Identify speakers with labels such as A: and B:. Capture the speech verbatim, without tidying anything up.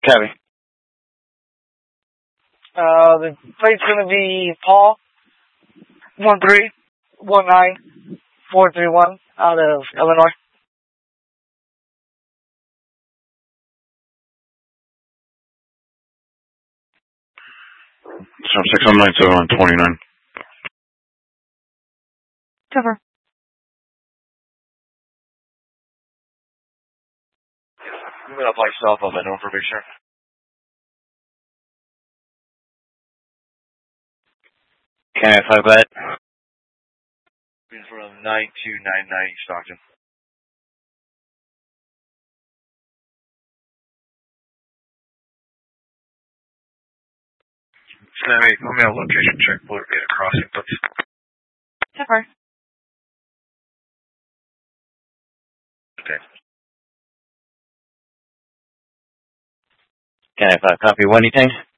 A: Copy.
B: Uh, the plate's gonna be Paul, one three one nine four three one, out of Illinois.
C: So six one nine seven on twenty-nine.
D: Cover.
E: I'm gonna play south of that information.
A: Can I five bet?
E: It's from nine two nine nine Stockton. Sammy, let me have a location check. We'll get a crossing, please.
D: Cover.
E: Okay.
A: Can I five copy? What anything?